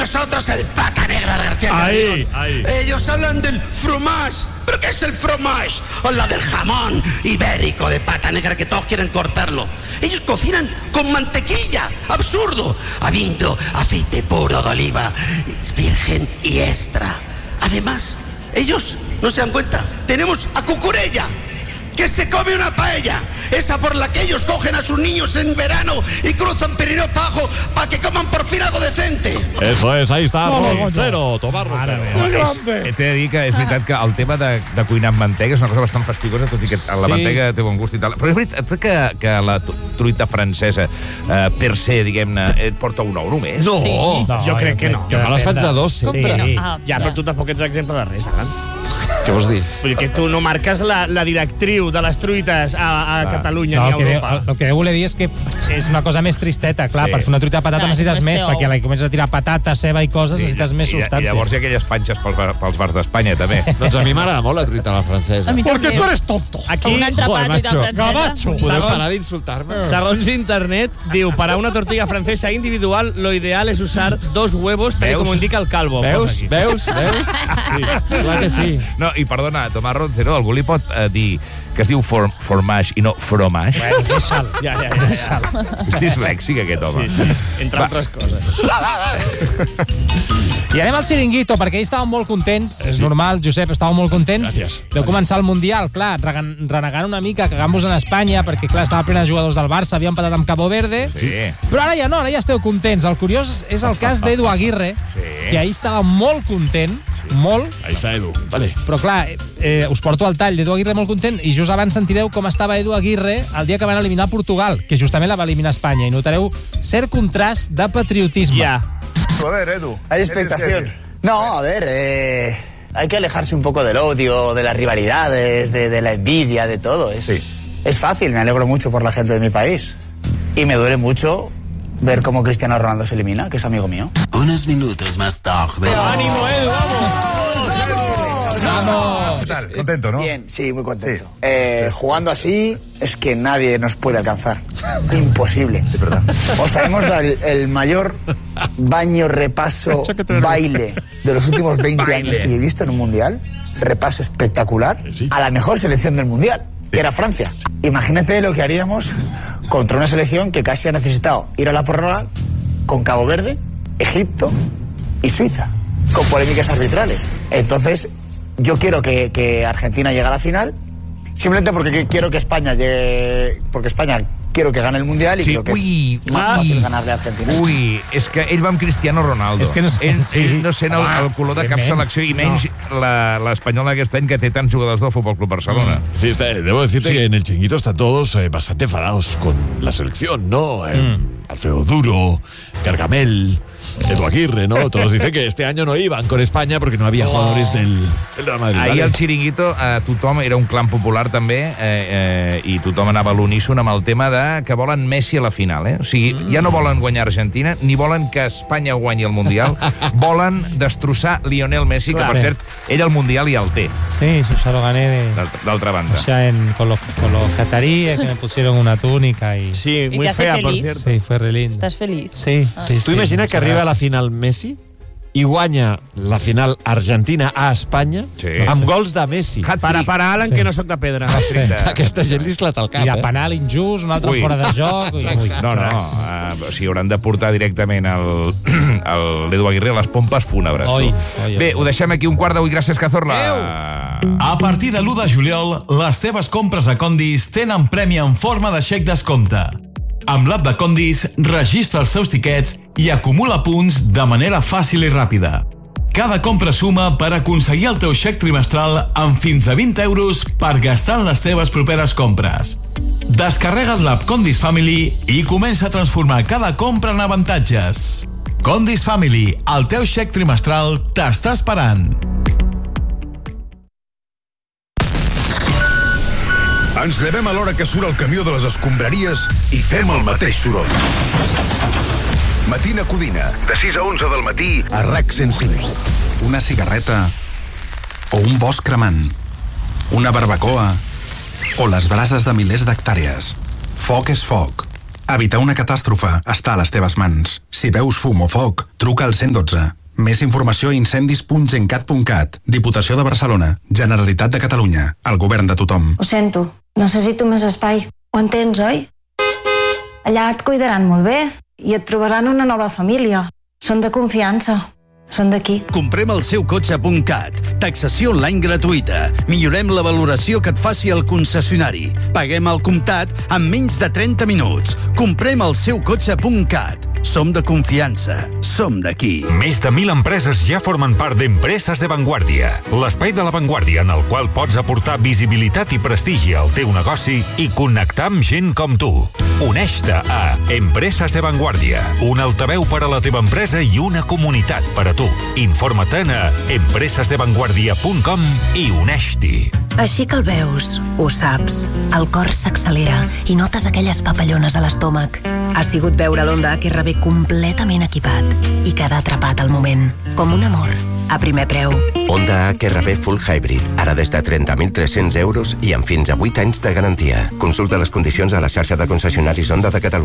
nosotros el pata negra de García Carrión. Ellos hablan del fromage. ¿Pero qué es el fromage? Habla del jamón ibérico de pata negra que todos quieren cortarlo. Ellos cocinan con mantequilla. ¡Absurdo! Habiendo aceite puro de oliva, virgen y extra. Además, ellos no se dan cuenta. Tenemos a Cucurella, que se come una paella, esa por la que ellos cogen a sus niños en verano y cruzan Pirineo abajo para que coman por fin algo decente. Eso es, ahí está, Roncero, Tomàs Roncero. T'he de dir que és veritat que el tema de cuinar amb mantega és una cosa bastant fastigosa, tot i que la mantega té bon gust i tal. Però és veritat que la truita francesa, per se, diguem-ne, et porta un ou només? No, jo crec que no. Jo me les faig de dos, sempre. Ja, però tu tampoc ets exemple de res, Alan. Què vols dir? Vull dir que tu no marques la directriu de les truites a Catalunya ni a Europa. El que voler dir és que és una cosa més tristeta, clar, per fer una truita de patata necessites més, perquè a la que comences a tirar patata, ceba i coses, necessites més substància. I llavors hi ha aquelles panxes pels bars d'Espanya, també. Doncs a mi m'agrada molt la truita a la francesa. Perquè tu eres tonto. Aquí, un entrepat i de francesa. Podeu parar d'insultar-me? segons internet, diu, para una tortilla francesa individual, lo ideal es usar 2 huevos, tal com indica el Calvo. Veus? Sí, clar que sí. No, i perdona, Tomàs Roncero, algú li pot dir que es diu fromage i no fromage? Bueno, deixa'l. Ja. És dislèxic, aquest home. Sí, entre altres coses. I anem al Chiringuito, perquè ahir estàvem molt contents. És normal, Josep, estàvem molt contents. Gràcies. Deu començar el Mundial, clar, renegant una mica, cagant-vos en Espanya, perquè, clar, estava plena de jugadors del Barça, havien empatat amb Cabo Verde. Sí. Però ara ja no, ara ja esteu contents. El curiós és el cas d'Edu Aguirre, que ahir estava molt content, molt. Ahí està Edu, vale. Però clar, us porto al tall d'Edu Aguirre molt content i just abans sentireu com estava Edu Aguirre el dia que van eliminar Portugal, que justament la va eliminar Espanya, i notareu cert contrast de patriotisme. Ja. A ver, Edu. Hay expectación. No, a ver, hay que alejarse un poco del odio, de las rivalidades, de la envidia, de todo. Es fácil, me alegro mucho por la gente de mi país. Y me duele mucho ver cómo Cristiano Ronaldo se elimina, que es amigo mío. Unos minutos más tarde. ¡Ánimo, Edu, ¡Vamos! ¿Qué tal? Contento, ¿no? Bien, sí, muy contento. Jugando así es que nadie nos puede alcanzar. Imposible. Es verdad. O sea, hemos dado el mayor baño, repaso, baile de los últimos 20 años que he visto en un mundial. Repaso espectacular a la mejor selección del mundial, que era Francia. Imagínate lo que haríamos contra una selección que casi ha necesitado ir a la prórroga con Cabo Verde, Egipto y Suiza, con polémicas arbitrales. Entonces, yo quiero que Argentina llegue a la final, simplemente porque quiero que España llegue, porque España quiero que gane el Mundial y creo que es más fácil ganarle a Argentina. Ui, és que ell va amb Cristiano Ronaldo. És que no sé, ell no sent el color de cap selecció, i menys l'espanyola aquest any, que té tants jugadors del Futbol Club Barcelona. Sí, debo decirte que en el Chiringuito están todos bastante enfadados con la selección, ¿no? Alfredo Duro, Gargamel, Edu Aguirre, ¿no? Todos dicen que este año no iban con España porque no había jugadores del Real Madrid. Ahir al Chiringuito tothom era un clan popular també, i tothom anava a l'uníson amb el tema de que volen Messi a la final, O sigui, ja no volen guanyar Argentina, ni volen que Espanya guanyi el Mundial, volen destrossar Lionel Messi, que per cert, ell el Mundial ja el té. Sí, se lo gané d'altra banda. con los cataríes que me pusieron una túnica y... Sí, muy fea, por cierto. Sí, fue re lindo. ¿Estás feliz? Sí, sí. ¿Tú imaginas que arriba a la final Messi i guanya la final Argentina a Espanya amb gols de Messi? Para Alan, que no soc de pedra. Aquesta gent li esclata el cap, I de penal injust, un altre fora de joc... No, o sigui, hauran de portar directament l'Edu Aguirre a les pompes fúnebres. Bé, ho deixem aquí 1:15. Gràcies, Cazorla. A partir de l'1 de juliol, les teves compres a Condis tenen premi en forma de xec descompte. Amb l'app de Condis, registra els teus tiquets i acumula punts de manera fàcil i ràpida. Cada compra suma per aconseguir el teu xec trimestral amb fins a 20 euros per gastar en les teves properes compres. Descarrega't l'app Condis Family i comença a transformar cada compra en avantatges. Condis Family, el teu xec trimestral t'està esperant. Ens llevem a l'hora que surt el camió de les escombraries i fem el mateix soroll. Matina Codina, de 6 a 11 del matí a RAC 105. Una cigarreta o un bosc cremant, una barbacoa o les brases de milers d'hectàrees. Foc és foc. Evitar una catàstrofe està a les teves mans. Si veus fum o foc, truca al 112. Més informació a incendis.gencat.cat. Diputació de Barcelona. Generalitat de Catalunya. El govern de tothom. Ho sento, necessito més espai. Ho entens, oi? Allà et cuidaran molt bé i et trobaran una nova família. Són de confiança. Són d'aquí. Comprem el seu cotxe.cat. Taxació online gratuïta. Millorem la valoració que et faci el concessionari. Paguem al comptat en menys de 30 minuts. Comprem el seu cotxe.cat. Som de confiança. Som d'aquí. Més de 1.000 empreses ja formen part d'Empreses de Vanguardia. L'espai de la Vanguardia en el qual pots aportar visibilitat i prestigi al teu negoci i connectar amb gent com tu. Uneix-te a Empreses de Vanguardia, un altaveu per a la teva empresa i una comunitat per a tu. Informa't-en a empresesdevanguardia.com i uneix-t'hi. Així que el veus, ho saps, el cor s'accelera i notes aquelles papallones a l'estómac. Ha sigut veure l'Honda HR-V completament equipat i quedar atrapat al moment, com un amor, a primer preu. Honda HR-V Full Hybrid, ara des de 30.300 euros i amb fins a 8 anys de garantia. Consulta les condicions a la xarxa de concessionaris Honda de Catalunya.